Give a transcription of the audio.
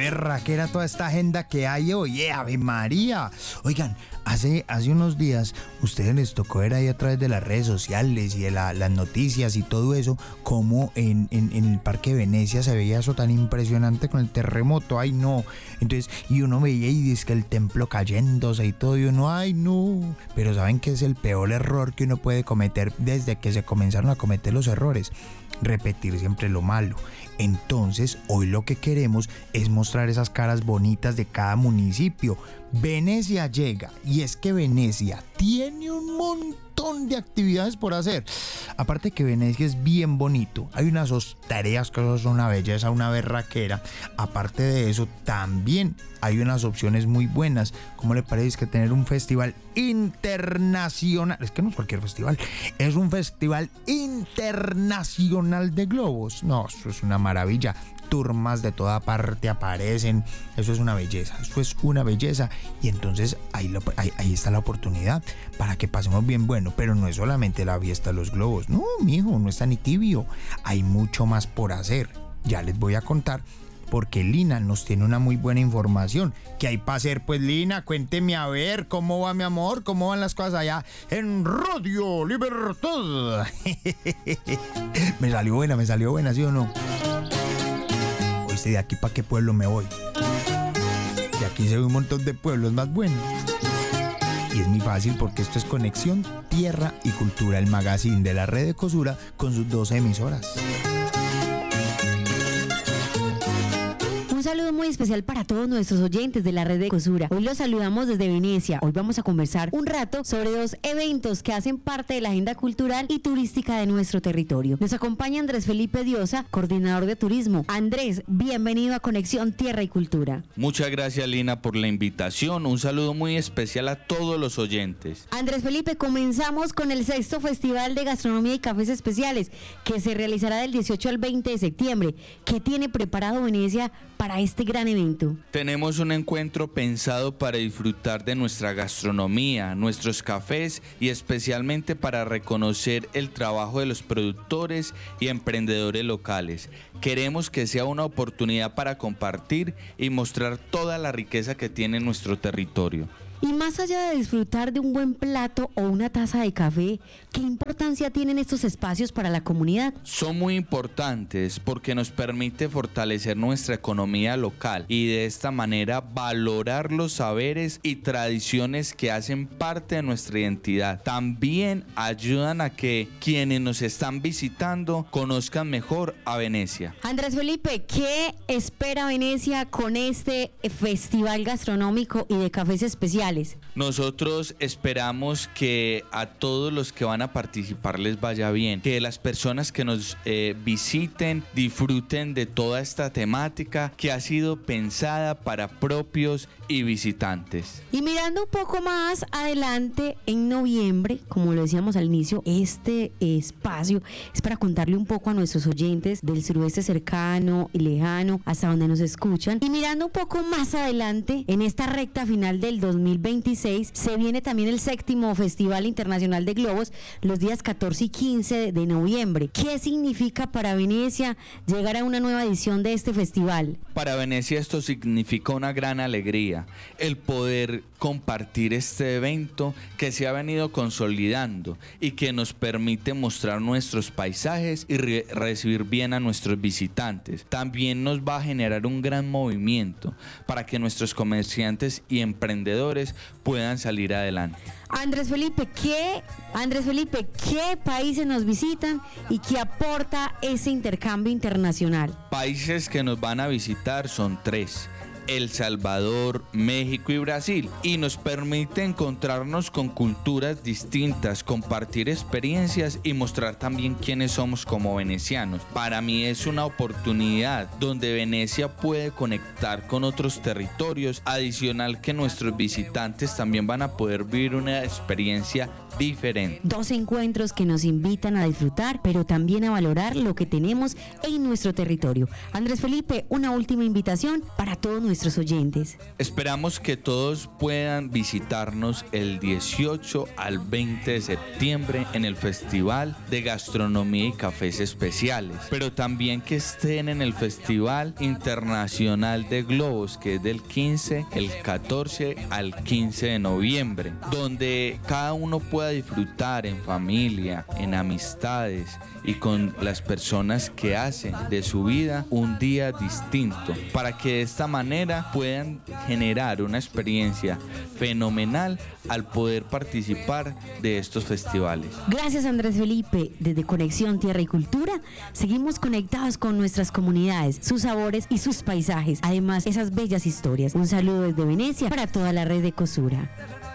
berraquera toda esta agenda que hay hoy, Ave María. Oigan, hace unos días ustedes les tocó ver ahí a través de las redes sociales y de las noticias y todo eso, como en el Parque Venecia se veía eso tan impresionante con el terremoto, ay no. Entonces, y uno veía y dice que el templo cayéndose y todo, y uno, ay no. Pero ¿saben qué es el peor error que uno puede cometer desde que se comenzaron a cometer los errores? Repetir siempre lo malo. Entonces, hoy lo que queremos es mostrar esas caras bonitas de cada municipio. Venecia llega, y es que Venecia tiene un montón de actividades por hacer. Aparte que Venecia es bien bonito, hay unas hosterías que son una belleza, una berraquera. Aparte de eso, también hay unas opciones muy buenas. ¿Cómo le parece que tener un festival internacional? Es que no es cualquier festival, es un festival internacional de globos. No, eso es una maravilla. Turmas de toda parte aparecen. Eso es una belleza, y entonces ahí está la oportunidad para que pasemos bien bueno. Pero no es solamente la fiesta de los globos, no, mijo, no está ni tibio, hay mucho más por hacer. Ya les voy a contar, porque Lina nos tiene una muy buena información. ¿Qué hay para hacer? Pues Lina, cuénteme a ver, ¿cómo va mi amor? ¿Cómo van las cosas allá en Radio Libertad? Me salió buena, ¿sí o no? Oíste, ¿de aquí para qué pueblo me voy? De aquí se ve un montón de pueblos más buenos. Y es muy fácil porque esto es Conexión Tierra y Cultura, el magazine de la red Ecosura con sus 12 emisoras. Un saludo muy especial para todos nuestros oyentes de la red de Ecosura. Hoy los saludamos desde Venecia. Hoy vamos a conversar un rato sobre dos eventos que hacen parte de la agenda cultural y turística de nuestro territorio. Nos acompaña Andrés Felipe Diosa, coordinador de turismo. Andrés, bienvenido a Conexión Tierra y Cultura. Muchas gracias, Lina, por la invitación. Un saludo muy especial a todos los oyentes. Andrés Felipe, comenzamos con el 6º Festival de Gastronomía y Cafés Especiales, que se realizará del 18 al 20 de septiembre. ¿Qué tiene preparado Venecia para este gran evento? Tenemos un encuentro pensado para disfrutar de nuestra gastronomía, nuestros cafés y especialmente para reconocer el trabajo de los productores y emprendedores locales. Queremos que sea una oportunidad para compartir y mostrar toda la riqueza que tiene nuestro territorio. Y más allá de disfrutar de un buen plato o una taza de café, ¿qué importancia tienen estos espacios para la comunidad? Son muy importantes porque nos permite fortalecer nuestra economía local y de esta manera valorar los saberes y tradiciones que hacen parte de nuestra identidad. También ayudan a que quienes nos están visitando conozcan mejor a Venecia. Andrés Felipe, ¿qué espera Venecia con este festival gastronómico y de cafés especiales? Nosotros esperamos que a todos los que van a participar les vaya bien, que las personas que nos visiten disfruten de toda esta temática que ha sido pensada para propios y visitantes. Y mirando un poco más adelante, en noviembre, como lo decíamos al inicio, este espacio es para contarle un poco a nuestros oyentes del suroeste cercano y lejano, hasta donde nos escuchan. Y mirando un poco más adelante, en esta recta final del 2026, se viene también el 7º Festival Internacional de Globos, los días 14 y 15 de noviembre. ¿Qué significa para Venecia llegar a una nueva edición de este festival? Para Venecia esto significa una gran alegría, el poder compartir este evento que se ha venido consolidando y que nos permite mostrar nuestros paisajes y recibir bien a nuestros visitantes. También nos va a generar un gran movimiento para que nuestros comerciantes y emprendedores puedan salir adelante. Andrés Felipe, ¿qué países nos visitan y qué aporta ese intercambio internacional? Países que nos van a visitar son 3: El Salvador, México y Brasil, y nos permite encontrarnos con culturas distintas, compartir experiencias y mostrar también quiénes somos como venecianos. Para mí es una oportunidad donde Venecia puede conectar con otros territorios, adicional que nuestros visitantes también van a poder vivir una experiencia diferente. 2 encuentros que nos invitan a disfrutar, pero también a valorar lo que tenemos en nuestro territorio. Andrés Felipe, una última invitación para todos nuestros nuestros oyentes? Esperamos que todos puedan visitarnos el 18 al 20 de septiembre en el Festival de Gastronomía y Cafés Especiales, pero también que estén en el Festival Internacional de Globos, que es del 15, el 14 al 15 de noviembre, donde cada uno pueda disfrutar en familia, en amistades y con las personas que hacen de su vida un día distinto, para que de esta manera puedan generar una experiencia fenomenal al poder participar de estos festivales. Gracias, Andrés Felipe. Desde Conexión Tierra y Cultura seguimos conectados con nuestras comunidades, sus sabores y sus paisajes, además esas bellas historias. Un saludo desde Venecia para toda la red de Ecosura.